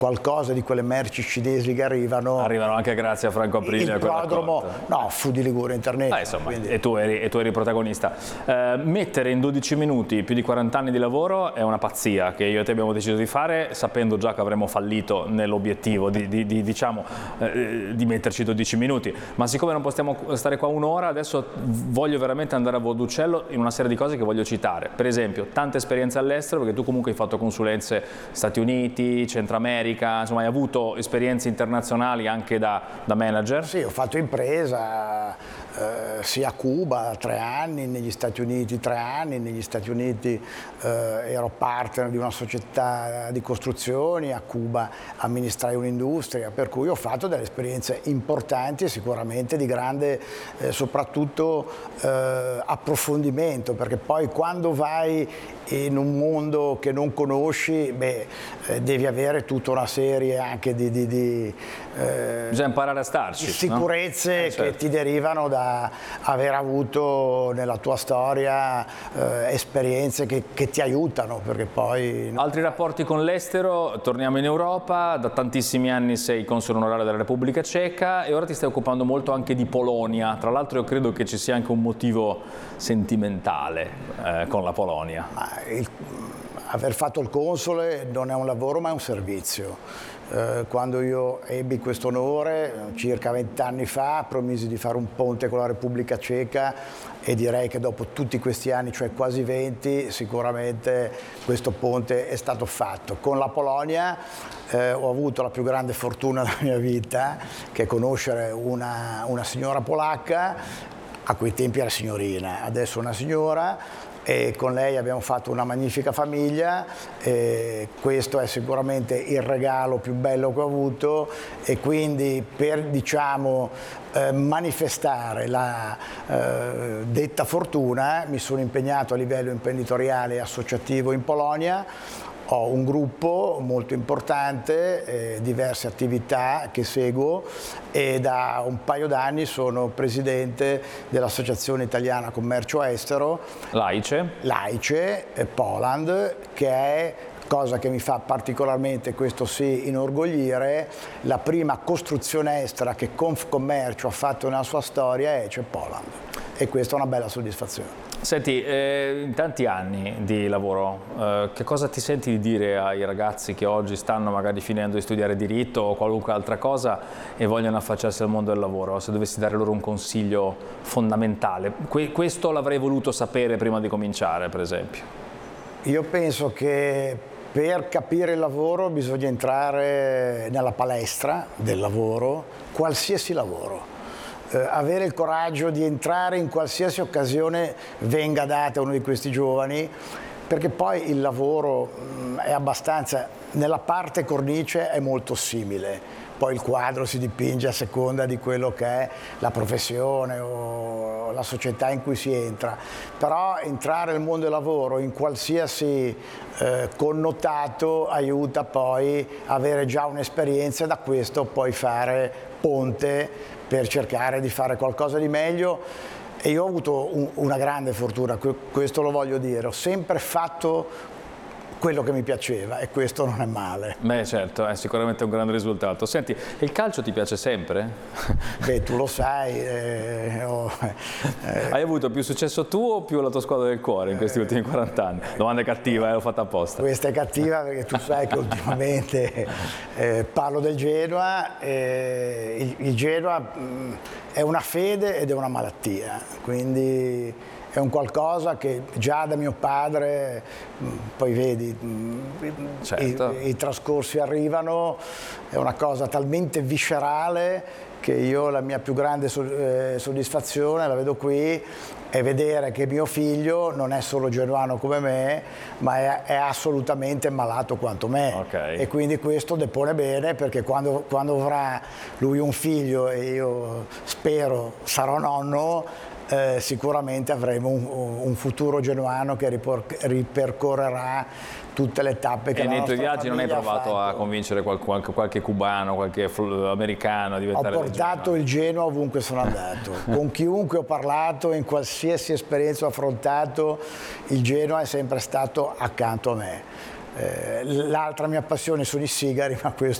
qualcosa di quelle merci cinesi che arrivano anche grazie a Franco Aprile. Il prodromo, no, fu di Liguria Internet. Insomma, e tu eri protagonista. Mettere in 12 minuti più di 40 anni di lavoro è una pazzia che io e te abbiamo deciso di fare, sapendo già che avremmo fallito nell'obiettivo di metterci 12 minuti. Ma siccome non possiamo stare qua un'ora, adesso voglio veramente andare a volo d'uccello in una serie di cose che voglio citare. Per esempio, tante esperienze all'estero, perché tu comunque hai fatto consulenze Stati Uniti, Centro America, insomma hai avuto esperienze internazionali anche da manager? Sì, ho fatto impresa sia a Cuba 3 anni, negli Stati Uniti 3 anni, negli Stati Uniti ero partner di una società di costruzioni, a Cuba amministrai un'industria, per cui ho fatto delle esperienze importanti e sicuramente di grande soprattutto approfondimento, perché poi quando vai in un mondo che non conosci, devi avere tutta una serie anche bisogna imparare a starci, di sicurezze, no? Certo. che ti derivano da aver avuto nella tua storia esperienze che ti aiutano, perché poi... Altri rapporti con l'estero, torniamo in Europa, da tantissimi anni sei console onorario della Repubblica Ceca e ora ti stai occupando molto anche di Polonia. Tra l'altro io credo che ci sia anche un motivo sentimentale con la Polonia. Aver fatto il console non è un lavoro ma è un servizio. Quando io ebbi questo onore, circa 20 anni fa, promisi di fare un ponte con la Repubblica Ceca e direi che dopo tutti questi anni, cioè quasi 20, sicuramente questo ponte è stato fatto. Con la Polonia ho avuto la più grande fortuna della mia vita, che è conoscere una signora polacca, a quei tempi era signorina, adesso è una signora, e con lei abbiamo fatto una magnifica famiglia, e questo è sicuramente il regalo più bello che ho avuto, e quindi per manifestare la detta fortuna mi sono impegnato a livello imprenditoriale e associativo in Polonia. Ho un gruppo molto importante, diverse attività che seguo e da un paio d'anni sono presidente dell'Associazione Italiana Commercio Estero, l'AICE Poland, che è, cosa che mi fa particolarmente, questo sì, inorgoglire, la prima costruzione estera che Confcommercio ha fatto nella sua storia è EICE Poland, e questa è una bella soddisfazione. Senti, in tanti anni di lavoro, che cosa ti senti di dire ai ragazzi che oggi stanno magari finendo di studiare diritto o qualunque altra cosa e vogliono affacciarsi al mondo del lavoro? Se dovessi dare loro un consiglio fondamentale, questo l'avrei voluto sapere prima di cominciare, per esempio. Io penso che per capire il lavoro bisogna entrare nella palestra del lavoro, qualsiasi lavoro. Avere il coraggio di entrare in qualsiasi occasione venga data a uno di questi giovani, perché poi il lavoro è abbastanza, nella parte cornice è molto simile, poi il quadro si dipinge a seconda di quello che è la professione o la società in cui si entra, però entrare nel mondo del lavoro in qualsiasi connotato aiuta poi a avere già un'esperienza e da questo poi fare ponte per cercare di fare qualcosa di meglio. E io ho avuto una grande fortuna, questo lo voglio dire, ho sempre fatto quello che mi piaceva e questo non è male. Beh certo, è sicuramente un grande risultato. Senti, il calcio ti piace sempre? Beh, tu lo sai. Hai avuto più successo tu o più la tua squadra del cuore in questi ultimi 40 anni? Domanda cattiva, l'ho fatta apposta. Questa è cattiva perché tu sai che ultimamente parlo del Genoa. Il Genoa è una fede ed è una malattia, quindi è un qualcosa che già da mio padre, poi vedi, certo, i trascorsi arrivano, è una cosa talmente viscerale che io la mia più grande soddisfazione, la vedo qui, è vedere che mio figlio non è solo genuano come me, ma è assolutamente malato quanto me. Okay. E quindi questo depone bene, perché quando avrà lui un figlio, e io spero sarò nonno, sicuramente avremo un futuro genuano che ripercorrerà tutte le tappe che la nostra famiglia ha fatto. E nei tuoi viaggi non hai provato a convincere qualche cubano, qualche americano a diventare Ho portato il Genoa ovunque sono andato, con chiunque ho parlato, in qualsiasi esperienza ho affrontato, il Genoa è sempre stato accanto a me. L'altra mia passione sono i sigari, ma questo